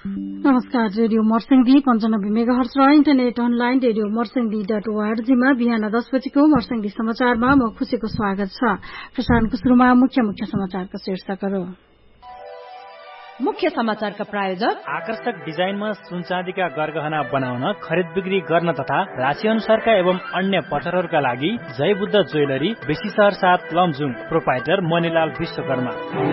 नमस्कार। Radio मर्सिङदी 95 megahertz र internet online radio मर्सिङदी.org मा बिहान 10 बजेको मर्सिङदी समाचारमा म खुशीको स्वागत छ। प्रसारणको शुरूमा मुख्य समाचारका शीर्षकहरू। मुख्य समाचारका प्रायोजक आकर्षक डिजाइनमा सुनचाँदीका गरगहना बनाउन, खरिद बिक्री गर्न तथा राशि अनुसारका एवं अन्य पसलहरूका लागि जय बुद्ध ज्वेलरी, बेसी शहर 7 लमजुङ। प्रोपाइटर मणिलाल विश्वकर्मा।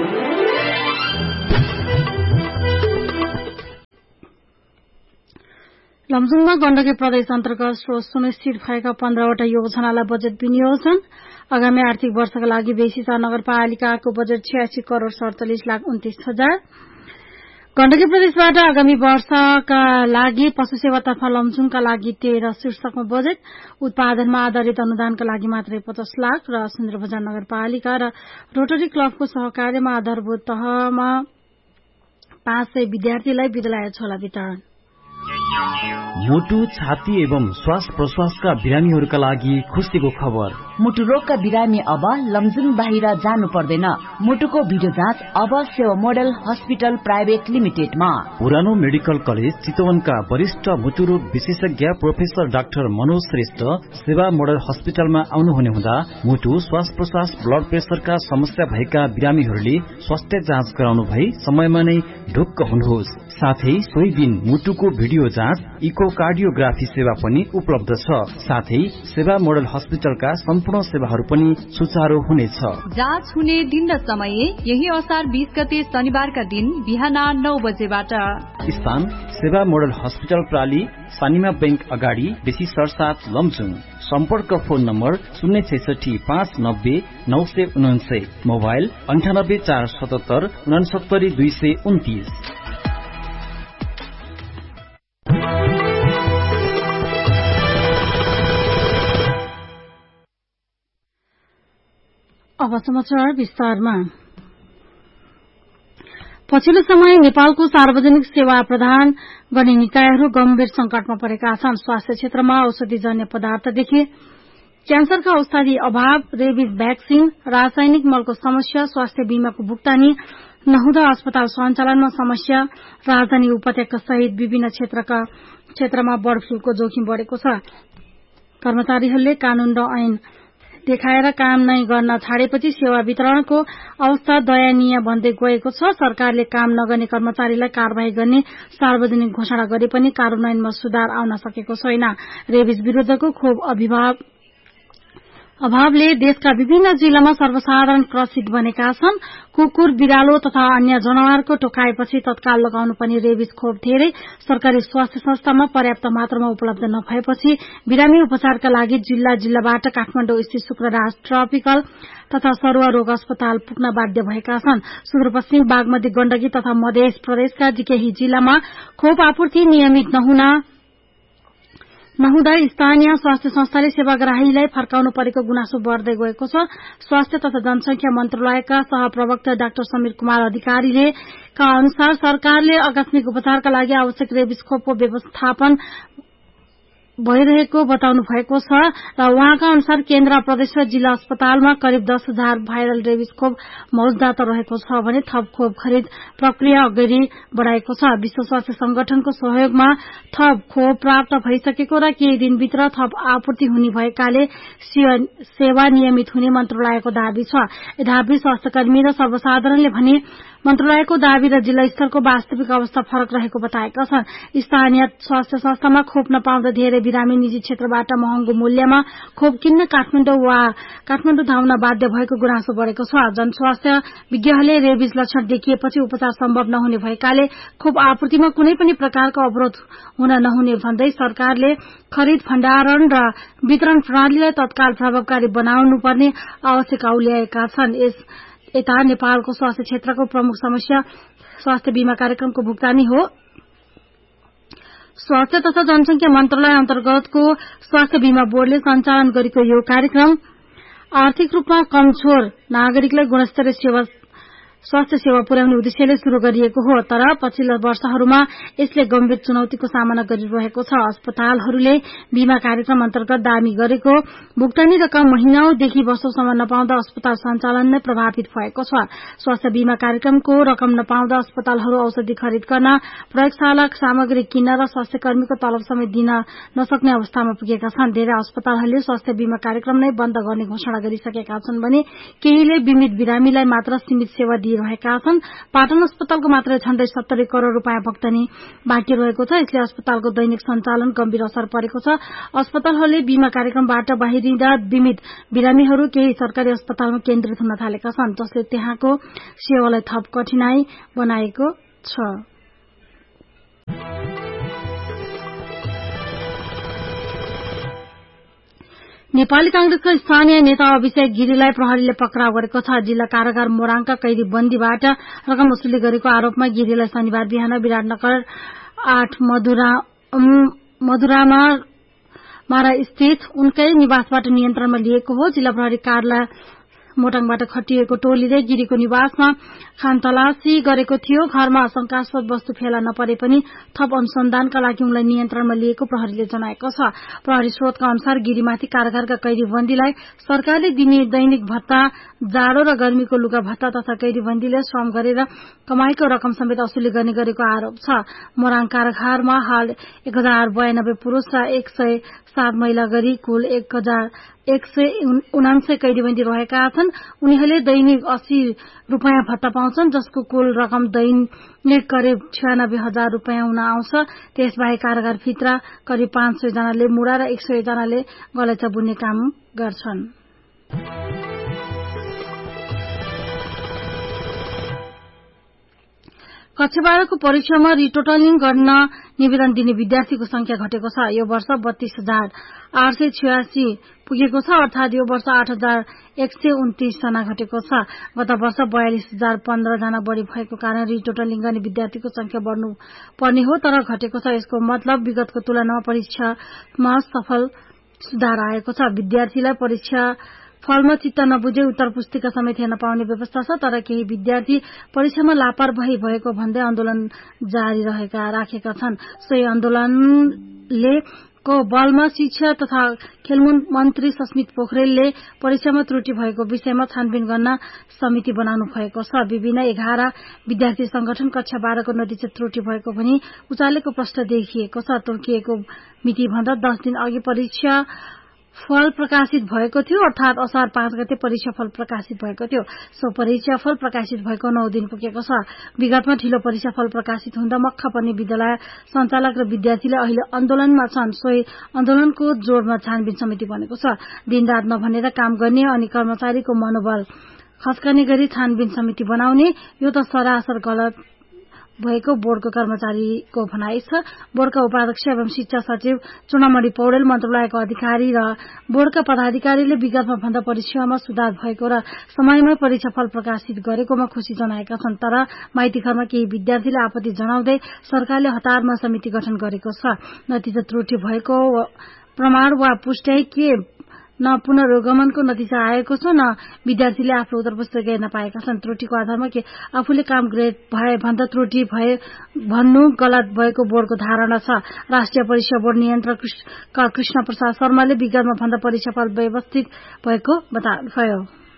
लमजुङमा गण्डकी प्रदेश अन्तर्गत सुनिश्चित भएका 15वटा योजनालाई बजेट विनियोजन। आगामी आर्थिक वर्षका लागि बेसीसा नगरपालिकाको बजेट 86 करोड़ 47 लाख 29 हजार। गण्डकी प्रदेशबाट आगामी वर्षका लागि पशु सेवातर्फ लमजुङका लागि 13 शीर्षकमा बजेट। उत्पादनमा आधारित अनुदानका लागि मात्रै 50 लाख र सुन्दरबजार नगरपालिका र रोटरी क्लबको सहकार्यमा आधारभूत तहमा 500 विद्यार्थीलाई विद्यालय झोला वितरण। मुटु, छाती एवं श्वास प्रश्वासका बिरामीहरूका लागि खुशीको खबर। मुटु रोगका बिरामी अब लमजुङ बाहिर जानु पर्दैन। मुटुको भिडियो जाँच अब सेवा मोडल हस्पिटल प्राइभेट लिमिटेडमा। पुरानो मेडिकल कलेज चितवनका वरिष्ठ मुटु रोग विशेषज्ञ प्रोफेसर डाक्टर मनोज श्रेष्ठ सेवा मोडल हस्पिटलमा आउनुहुने हुँदा मुटु, श्वास प्रश्वास, ब्लड प्रेसरका समस्या भएका बिरामीहरूले स्वास्थ्य जाँच गराउनु भई समयमा नै ढुक्क हुनुहोस्। साथै सोही दिन मुटुको भिडियो जाँच, इकोकार्डियोग्राफी सेवा पनि उपलब्ध छ। साथै सेवा मोडल हस्पिटलका सम्पूर्ण सेवाहरू पनि सुचारू हुनेछ। जाँच हुने दिन र समय यही असार 20 गते शनिबारका दिन बिहान 9 बजेबाट। स्थान सेवा मोडल हस्पिटल प्राली, सानिमा बैंक अगाडि, बेसी शहर 7 लमजुङ। सम्पर्क फोन नम्बर 066 590 999, मोबाइल 98 477 69 229। अब समाचार विस्तारमा। पछिल्लो समय नेपालको सार्वजनिक सेवा प्रदान गर्ने निकायहरू गम्भीर संकटमा परेका छन्। स्वास्थ्य क्षेत्रमा औषधिजन्य पदार्थदेखि क्यान्सरका औषधि अभाव, रेबिज भ्याक्सिन, रासायनिक मलको समस्या, स्वास्थ्य बीमाको भुक्तानी नहुँदा अस्पताल सञ्चालनमा समस्या, राजधानी उपत्यका सहित विभिन्न क्षेत्रमा बर्ड फ्लूको जोखिम बढ़ेको छ। कर्मचारीहरूले कानून र ऐन देखाएर काम नै गर्न छाडेपछि सेवा वितरणको अवस्था दयनीय बन्दै गएको छ। सरकारले काम नगर्ने कर्मचारीलाई कारवाही गर्ने सार्वजनिक घोषणा गरे पनि कार्यान्वयनमा सुधार आउन सकेको छैन। रेबिज विरूद्धको खोप अभावले देशका विभिन्न जिल्लामा सर्वसाधारण क्रसित बनेका छन्। कुकुर, बिरालो तथा अन्य जनावरको टोकाएपछि तत्काल लगाउनु पर्ने रेबिज खोप धेरै सरकारी स्वास्थ्य संस्थामा पर्याप्त मात्रामा उपलब्ध नभएपछि बिरामी उपचारका लागि जिल्लाबाट काठमाडौँ स्थित शुक्रराज ट्रपिकल तथा सरुवा रोग अस्पताल पुग्न बाध्य भएका छन्। सुदूरपश्चिम बागमती, गण्डकी तथा मध्य प्रदेशका केही जिल्लामा खोप आपूर्ति नियमित नहुँदा स्थानीय स्वास्थ्य संस्थाले सेवाग्राहीलाई फर्काउनु परेको गुनासो बढ़दै गएको छ। स्वास्थ्य तथा जनसंख्या मन्त्रालयका सहप्रवक्ता डाक्टर समीर कुमार अधिकारीले का अनुसार सरकारले आकस्मिक उपचारका लागि आवश्यक रेबिज खोपको व्यवस्थापन भइरहेको बताउनु भएको छ र उहाँका अनुसार केन्द्र, प्रदेश र जिल्ला अस्पतालमा करिब 10,000 भाइरल रेबिज खोप मौजूदा त रहेको छ भने थप खोप खरिद प्रक्रिया अगाडि बढ़ाएको छ। विश्व स्वास्थ्य संगठनको सहयोगमा थप खोप प्राप्त भइसकेको र केही दिनभित्र थप आपूर्ति हुने भएकाले सेवा नियमित हुने मन्त्रालयको दावी छ। यद्यपि स्वास्थ्यकर्मी र सर्वसाधारणले भने मन्त्रालयको दावी र जिल्ला स्तरको वास्तविक अवस्था फरक रहेको बताएका छन्। स्थानीय स्वास्थ्य संस्थामा खोप नपाउँदा धेरै बिरामी निजी क्षेत्रबाट महँगो मूल्यमा खोप किन्न काठमाडौँ धाउन बाध्य भएको गुनासो बढ़ेको छ। जनस्वास्थ्य विज्ञहरूले रेबिज लक्षण देखिएपछि उपचार सम्भव नहुने भएकाले खोप आपूर्तिमा कुनै पनि प्रकारको अवरोध हुन नहुने भन्दै सरकारले खरिद, भण्डारण र वितरण प्रणालीलाई तत्काल प्रभावकारी बनाउनुपर्ने आवश्यकता ल्याएका छन्। यता नेपालको स्वास्थ्य क्षेत्रको प्रमुख समस्या स्वास्थ्य बीमा कार्यक्रमको भुक्तानी हो। स्वास्थ्य तथा जनसंख्या मन्त्रालय अन्तर्गतको स्वास्थ्य बीमा बोर्डले सञ्चालन गरेको यो कार्यक्रम आर्थिक रूपमा कमजोर नागरिकलाई गुणस्तरीय सेवा स्वास्थ्य सेवा पुर्याउने उद्देश्यले शुरू गरिएको हो, तर पछिल्लो वर्षहरूमा यसले गम्भीर चुनौतीको सामना गरिरहेको छ। अस्पतालहरूले बीमा कार्यक्रम अन्तर्गत दावी गरेको भुक्तानी रकम महिनौंदेखि वर्षौंसम्म नपाउँदा अस्पताल सञ्चालन नै प्रभावित भएको छ। स्वास्थ्य बीमा कार्यक्रमको रकम नपाउँदा अस्पतालहरू औषधि खरिद गर्न, प्रयोगशाला सामग्री किन्न र स्वास्थ्य कर्मीको तलब समेत दिन नसक्ने अवस्थामा पुगेका छन्। धेरै अस्पतालहरूले स्वास्थ्य बीमा कार्यक्रम नै बन्द गर्ने घोषणा गरिसकेका छन् भने केहीले बीमित बिरामीलाई मात्र सीमित सेवा दिइरहेका छन्। पाटन अस्पतालको मात्रै झण्डै 70 करोड़ रूपियाँ भुक्तानी बाँकी रहेको छ। यसले अस्पतालको दैनिक सञ्चालन गम्भीर असर परेको छ। अस्पतालहरूले बीमा कार्यक्रमबाट बाहिरिँदा बीमित बिरामीहरू केही सरकारी अस्पतालमा केन्द्रित हुन थालेका छन्, जसले त्यहाँको सेवालाई थप कठिनाई बनाएको छ। नेपाली कांग्रेसका स्थानीय नेता अभिषेक गिरीलाई प्रहरीले पक्राउ गरेको छ। जिल्ला कारागार मोराङका कैदी बन्दीबाट रकम वसूली गरेको आरोपमा गिरीलाई शनिबार बिहान विराटनगर 8 मधुरामा मारा स्थित उनकै निवासबाट नियन्त्रणमा लिएको हो। जिल्ला प्रहरी कार्यालय मोटाङबाट खटिएको टोलीले गिरीको निवासमा खानतलासी गरेको थियो। घरमा शंकास्पद वस्तु फेला नपरे पनि थप अनुसन्धानका लागि उनलाई नियन्त्रणमा लिएको प्रहरीले जनाएको छ। प्रहरी स्रोतका अनुसार गिरीमाथि कारागारका कैदी बन्दीलाई सरकारले दिने दैनिक भत्ता, जाडो र गर्मीको लुगा भत्ता तथा कैदी बन्दीले श्रम गरेर कमाईको रकम समेत वसूली गर्ने गरेको आरोप छ। मोराङ कारागारमा हाल 1092 पुरूष र 107 महिला गरी कुल 1179 कैदीबन्दी रहेका छन्। उनीहरूले दैनिक 80 रूपियाँ भत्ता पाउँछन्, जसको कुल रकम दैनिक करिब 96,000 रूपियाँ हुन आउँछ। त्यसबाहेक कारागारभित्र करिब 500 जनाले मुढा र 100 जनाले गलैँचा बुन्ने काम गर्छन्। कक्षा 12को परीक्षामा रिटोटलिङ गर्न निवेदन दिने विद्यार्थीको संख्या घटेको छ। यो वर्ष 32,886 पुगेको छ, अर्थात यो वर्ष 8,129 जना घटेको छ। गत वर्ष 42,015 जना बढ़ी भएको कारण रिटोटलिङ गर्ने विद्यार्थीको संख्या बढ़नु पर्ने हो, तर घटेको छ। यसको मतलब विगतको तुलनामा परीक्षामा सफल सुधार आएको छ। विद्यार्थीलाई परीक्षा फलमा चित्त नबुझे उत्तर पुस्तिका समेत हेर्न पाउने व्यवस्था छ, तर केही विद्यार्थी परीक्षामा लापरवाही भएको भन्दै आन्दोलन जारी राखेका छन्। सोही आन्दोलनले को बलमा शिक्षा तथा खेलकुद मन्त्री सस्मित पोखरेलले परीक्षामा त्रुटि भएको विषयमा छानबिन गर्न समिति बनाउनु भएको छ। विभिन्न 11 विद्यार्थी संगठन कक्षा 12 को नतिजा त्रुटि भएको भनी उचालेको प्रश्न देखिएको छ। तोकिएको मिति भन्दा 10 दिन अघि परीक्षा फल प्रकाशित भएको थियो, अर्थात असार 5 गते परीक्षा फल प्रकाशित भएको थियो। सो परीक्षा फल प्रकाशित भएको 9 दिन पुगेको छ। विगतमा ढिलो परीक्षा फल प्रकाशित हुँदा मक्ख पर्ने विद्यालय सञ्चालक र विद्यार्थीले अहिले आन्दोलनमा छन्। सोही आन्दोलनको जोडमा छानबिन समिति बनेको छ। दिनरात नभनेर काम गर्ने अनि कर्मचारीको मनोबल खस्कने गरी छानबिन समिति बनाउने, यो त सरासर गलत भएको बोर्डको कर्मचारीको भनाइ छ। बोर्डका उपाध्यक्ष एवं शिक्षा सचिव चुनामणि पौडेल, मन्त्रालयको अधिकारी र बोर्डका पदाधिकारीले विगतमा भन्दा परीक्षामा सुधार भएको र समयमै परीक्षा फल प्रकाशित गरेकोमा खुशी जनाएका छन्, तर माइतीघरमा केही विद्यार्थीले आपत्ति जनाउँदै सरकारले हतारमा समिति गठन गरेको छ। नतिजा त्रुटि भएको प्रमाण वा पुष्टि के न पुनर्गमनको नतिजा आएको छ, न विद्यार्थीले आफ्नो उत्तर पुस्तिका हेर्न पाएका छन्। त्रुटिको आधारमा के आफूले काम ग्रेड भए भन्दा त्रुटि भए भन्नु गलत भएको बोर्डको धारणा छ। राष्ट्रिय परीक्षा बोर्ड नियन्त्रक कृष्ण प्रसाद शर्माले विगतमा भन्दा परीक्षाफल व्यवस्थित भएको बताउनुभयो।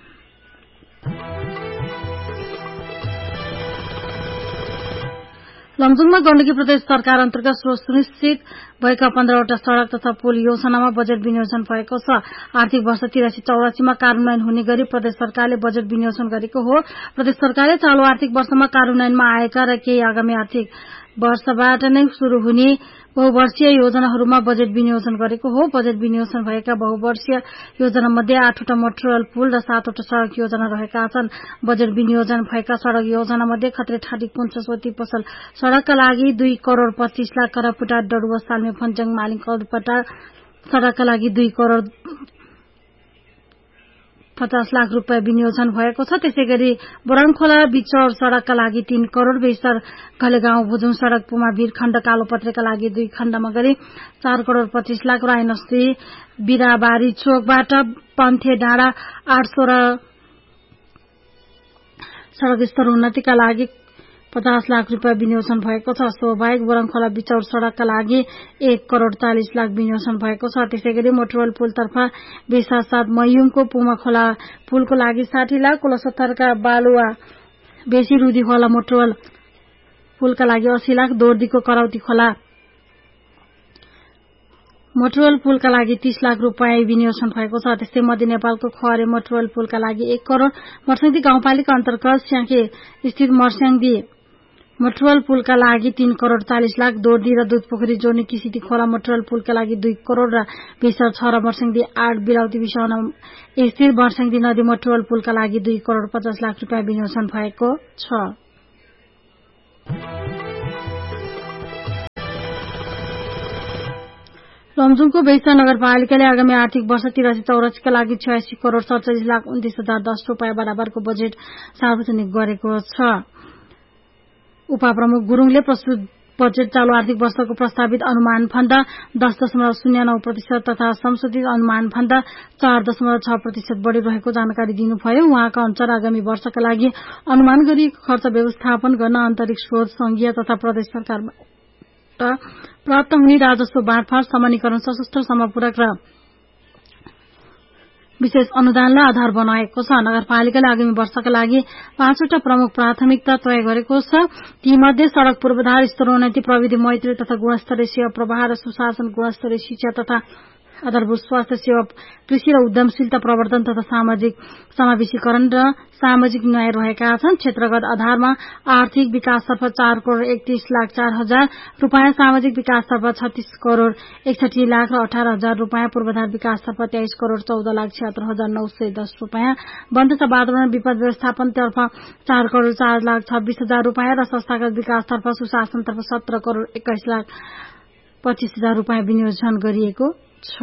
लमजुङमा गण्डकी प्रदेश सरकार अन्तर्गत सुनिश्चित भएका 15वटा सड़क तथा पुल योजनामा बजेट विनियोजन भएको छ। आर्थिक वर्ष 83-84 मा कार्यान्वयन हुने गरी प्रदेश सरकारले बजेट विनियोजन गरेको हो। प्रदेश सरकारले चालू आर्थिक वर्षमा कार्यान्वयनमा आएका र केही आगामी आर्थिक वर्षबाट नै शुरू हुने बहुवर्षीय योजनाहरूमा बजेट विनियोजन गरेको हो। बजेट विनियोजन भएका बहुवर्षीय योजना मध्ये 8वटा मोटरवेल पुल र 7वटा सड़क योजना रहेका छन्। बजेट विनियोजन भएका सड़क योजना मध्ये खत्रेठाडी कुञ्चसोती पसल सड़कका लागि 2 करोड़ 25 लाख, करापुटा डडुवा साल्मे फन्जङ मालिङ कलपटा सड़कका लागि 2 करोड़ 50 लाख रूपियाँ विनियोजन भएको छ। त्यसैगरी बोराङखोला बिचौर सड़कका लागि 3 करोड़, बेसर घलेगाउँ भुजुङ सड़क पुमावीर खण्ड कालोपत्रेका लागि 2 खण्डमा गरी 4 करोड़ 25 लाख, रायनस्ती बिराबारी चोकबाट पन्थे डाँडा 800 र सड़क स्तर उन्नतिका लागि 50 लाख रुपियाँ विनियोजन भएको छ। सो बाहेक बोरङखोला बिचौर सड़कका लागि 1 करोड़ 40 लाख विनियोजन भएको छ। त्यसैगरी मोटरवेल पुलतर्फ बेसासाथ मयुङको पुमा खोला पुलको लागि 60 लाख, 69 का बालुवा बेसी रुदी खोला मोटरवेल पुलका लागि 80 लाख, दोर्दीको करौती खोला मोटरवेल पुलका लागि 30 लाख रुपियाँ विनियोजन भएको छ। त्यस्तै मध्य नेपालको खरे मोटरवेल पुलका लागि 1 करोड़, मर्स्याङदी गाउँपालिका अन्तर्गत स्याङ्के स्थित मर्स्याङदी मोटरवेल पुलका लागि 3 करोड़ 40 लाख, दोर्दी र दुधपोखरी जोड्ने किसिती खोला मोटरवेल पुलका लागि 2 करोड़ र बेसर 6 र मर्स्याङदी 8 बिराउती बिसाउन स्थित मर्स्याङदी नदी मोटरवेल पुलका लागि 2 करोड़ 50 लाख रुपियाँ विनियोजन भएको छ। लमजुङको बेइसा नगरपालिकाले आगामी आर्थिक वर्ष 83-84 का लागि 86 करोड़ 47 लाख 29,010 रुपियाँ बराबरको बजेट सार्वजनिक गरेको छ। उपाप्रमुख गुरुङले प्रस्तुत बजेट चालू आर्थिक वर्षको प्रस्तावित अनुमान भन्दा 10.09% तथा संशोधित अनुमान भन्दा 4.6% बढ़ी रहेको जानकारी दिनुभयो। उहाँका अनुसार आगामी वर्षका लागि अनुमान गरिएको खर्च व्यवस्थापन गर्न आन्तरिक स्रोत, संघीय तथा प्रदेश सरकारबाट प्राप्त हुने राजस्व बाँडफाँड, समनीकरण, सशस्त्र समपूरक र विशेष अनुदानलाई आधार बनाएको छ। नगरपालिकाले आगामी वर्षका लागि 5वटा प्रमुख प्राथमिकता तय गरेको छ। तीमध्ये सड़क पूर्वाधार स्तरोन्नति, प्रविधि मैत्री तथा गुणस्तरीय सेवा प्रवाह र सुशासन, गुणस्तरीय शिक्षा तथा आधारभूत स्वास्थ्य सेवा, कृषि र उद्यमशीलता प्रवर्धन तथा सामाजिक समावेशीकरण र सामाजिक न्याय रहेका छन्। क्षेत्रगत आधारमा आर्थिक विकासतर्फ 4 करोड़ 31 लाख 4 हजार रुपियाँ, सामाजिक विकासतर्फ 36 करोड़ 61 लाख र 18 हजार रुपियाँ, पूर्वाधार विकासतर्फ 23 करोड़ 14 लाख 76 हजार 910 रुपियाँ, वन तथा वातावरण विपद व्यवस्थापनतर्फ 4 करोड़ 4 लाख 26 हजार रुपियाँ र संस्थागत विकासतर्फ सुशासनतर्फ 17 करोड़ 21 लाख 25 हजार रुपियाँ विनियोजन गरिएको छ।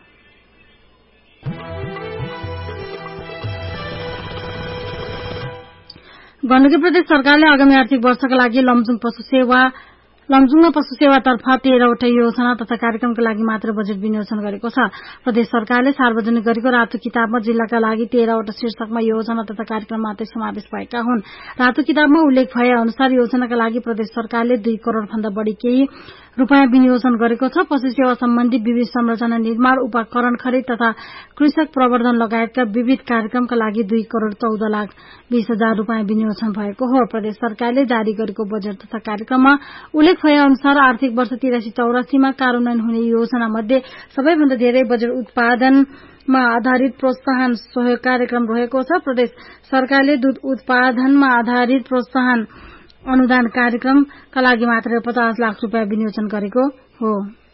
गण्डकी प्रदेश सरकारले आगामी आर्थिक वर्षका लागि लमजुङमा पशु सेवातर्फ 13वटा योजना तथा कार्यक्रमका लागि मात्र बजेट विनियोजन गरेको छ। प्रदेश सरकारले सार्वजनिक गरेको रातो किताबमा जिल्लाका लागि 13वटा शीर्षकमा योजना तथा कार्यक्रम मात्रै समावेश भएका हुन्। रातो किताबमा उल्लेख भए अनुसार योजनाका लागि प्रदेश सरकारले 2 करोड़ भन्दा बढ़ी केही रुपियाँ विनियोजन गरेको छ। पशु सेवा सम्बन्धी विविध संरचना निर्माण, उपकरण खरिद तथा कृषक प्रवर्धन लगायतका विविध कार्यक्रमका लागि 2 करोड़ 14 लाख 20 हजार रुपियाँ विनियोजन भएको हो। प्रदेश सरकारले जारी गरेको बजेट तथा कार्यक्रममा उल्लेख भए अनुसार आर्थिक वर्ष 83-84 मा कार्यान्वयन हुने योजना मध्ये सबैभन्दा धेरै बजेट उत्पादनमा आधारित प्रोत्साहन सहयोग कार्यक्रम रहेको छ। प्रदेश सरकारले दूध उत्पादनमा आधारित प्रोत्साहन अनुदान कार्यक्रमका लागि मात्र 50 लाख रुपियाँ विनियोजन गरेको हो।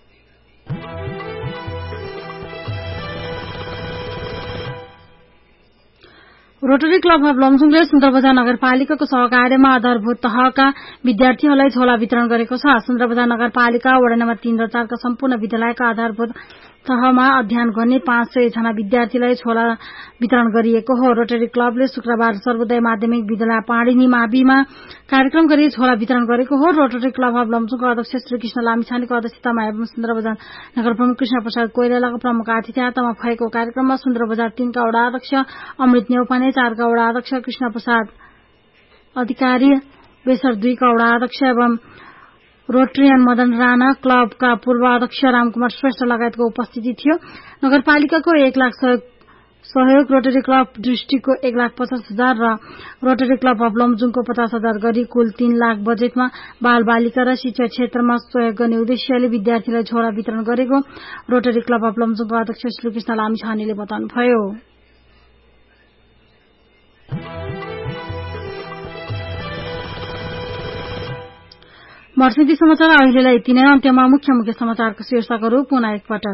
रोटरी क्लब अफ लमजुङले सुन्दरबजार नगरपालिकाको सहकार्यमा आधारभूत तहका विद्यार्थीहरूलाई झोला वितरण गरेको छ। सुन्दरबजार नगरपालिका वडा नम्बर 3 र 4 का सम्पूर्ण विद्यालयका आधारभूत तहमा अध्ययन गर्ने 500 जना विद्यार्थीलाई झोला वितरण गरिएको हो। रोटरी क्लबले शुक्रबार सर्वोदय माध्यमिक विद्यालय पाणिनी माविमा कार्यक्रम गरी झोला वितरण गरेको हो। रोटरी क्लब अफ लमजुङको अध्यक्ष श्री कृष्ण लामिछानेको अध्यक्षतामा एवं सुन्दरबजार नगर प्रमुख कृष्ण प्रसाद कोइरालाको प्रमुख आतिथ्यतामा भएको कार्यक्रममा सुन्दरबजार 3 का वडा अध्यक्ष अमृत नेउपाने, 4 का वडा अध्यक्ष कृष्ण प्रसाद अधिकारी, बेसर 2 का वडा अध्यक्ष एवं रोटरियन मदन राणा, क्लबका पूर्व अध्यक्ष रामकुमार श्रेष्ठ लगायतको उपस्थिति थियो। नगरपालिकाको 1 लाख सहयोग, रोटरी क्लब दृष्टिको 1,50,000 र रोटरी क्लब अफ लमजुङको 50,000 गरी कुल 3 लाख बजेटमा बाल बालिका र शिक्षा क्षेत्रमा सहयोग गर्ने उद्देश्यले विद्यार्थीलाई झोला वितरण गरेको रोटरी क्लब अफ लमजुङको अध्यक्ष श्री कृष्ण लामिछानेले बताउनुभयो। मर्सिदी समाचार अहिलेलाई यति नै। अन्त्यमा मुख्य समाचारको शीर्षकहरू पुनः एकपटक।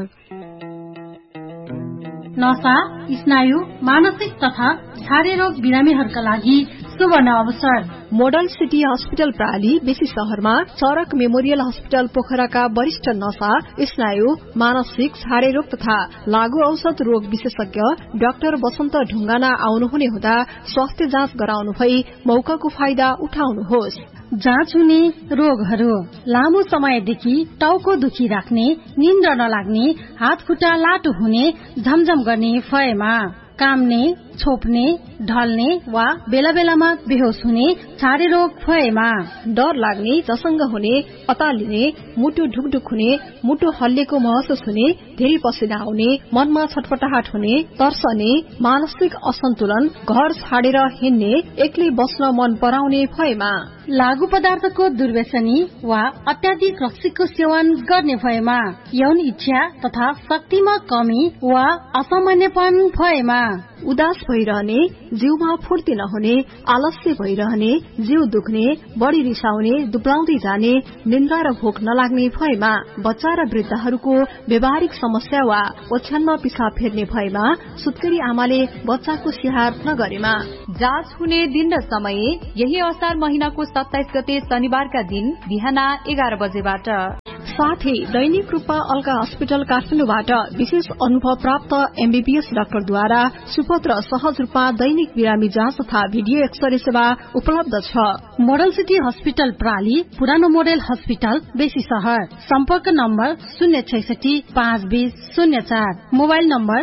नशा, स्नायु, मानसिक तथा छारे रोग बिरामीहरूका लागि सुवर्ण अवसर। मोडल सिटी हस्पिटल प्राली बेसी शहरमा चरक मेमोरियल हस्पिटल पोखराका वरिष्ठ नशा, स्नायु, मानसिक, छारे रोग तथा लागू औषध रोग विशेषज्ञ डाक्टर वसन्त ढुङ्गाना आउनुहुने हुँदा स्वास्थ्य जाँच गराउनु भई मौकाको फाइदा उठाउनुहोस्। जाँच हुने रोगहरू: लामो समयदेखि टाउको दुखी राख्ने, निन्द्रा नलाग्ने, हात खुट्टा लाटो हुने, झमझम गर्ने, फयमा काम्ने, छोप्ने, ढल्ने वा बेला बेलामा बेहोस हुने, छाडे रोग भएमा, डर लाग्ने, झसङ्ग हुने, अतालिने, मुटु ढुकढुक हुने, मुटु हल्लिएको महसुस हुने, धेरै पसिना आउने, मनमा छटपटाहट हुने, तर्सने, मानसिक असन्तुलन, घर छाडेर हिँड्ने, एक्लै बस्न मन पराउने भएमा, लागू पदार्थको दुर्व्यसनी वा अत्याधिक रक्सीको सेवन गर्ने भएमा, यौन इच्छा तथा शक्तिमा कमी वा असामान्यपन भएमा, उदास भइरहने, जिउमा फुर्ती नहुने, आलस्य भइरहने, जिउ दुख्ने, बढी रिसाउने, दुब्लाउँदै जाने, निन्द्रा र भोक नलाग्ने भएमा, बच्चा र वृद्धहरूको व्यवहारिक समस्या वा ओछ्यानमा पिसाब फेर्ने भएमा, सुत्केरी आमाले बच्चाको स्याहार नगरेमा, जाँच हुने दिन र समय यही असार महिनाको 27 गते शनिबारका दिन बिहान 11 बजेबाट। साथै दैनिक रूपमा अल्का अस्पताल काठमाडौँबाट विशेष अनुभव प्राप्त एमबीबीएस डाक्टरद्वारा सुपथ र सहज रूपमा दैनिक बिरामी जाँच तथा भिडियो एक्सरे सेवा उपलब्ध छ। मोडल सिटी हस्पिटल प्राली, पुरानो मोडल हस्पिटल बेसी सहर। सम्पर्क number 066-520-04, mobile number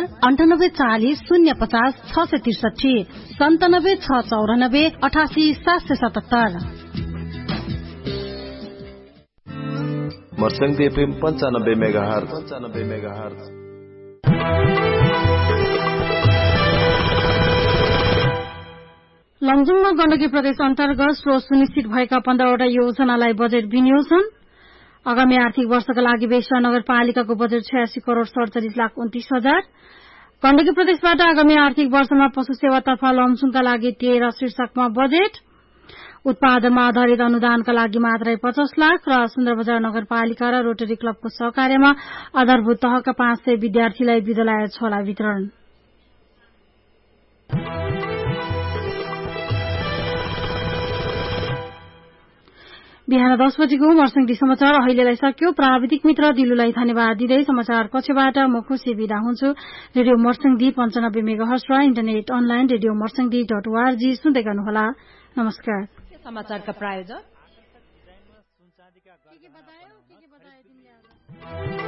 9840-050-663, 97-694-88-777। मर्संगी FM 95 megahertz. लमजुङमा Gandaki प्रदेश अन्तर्गत स्रोत सुनिश्चित भएका 15वटा योजनालाई बजेट विनियोजन। आगामी आर्थिक वर्षका लागि बेस्वा नगरपालिकाको बजेट 86 करोड़ 47,29,000। गण्डकी प्रदेशबाट आगामी आर्थिक वर्षमा पशु सेवातर्फ लमजुङका लागि 13 शीर्षकमा बजेट। उत्पादनमा आधारित अनुदानका लागि मात्रै 50 लाख र सुन्दरबजार नगरपालिका र रोटरी क्लबको सहकार्यमा आधारभूत तहका 500 विद्यार्थीलाई विद्यालय छोला वितरण। बिहान 10 बजेको मर्सिङदी समाचार अहिलेलाई सक्यो। प्राविधिक मित्र दिलुलाई धन्यवाद दिँदै समाचार कक्षबाट म खुशी बिदा हुन्छु। रेडियो मर्सिङदी 95 मेगाहर्ज र इन्टरनेट अनलाइन रेडियो मर्सिङदी.org सुन्दै गर्नुहोला। नमस्कार। समाचारका प्रायोजक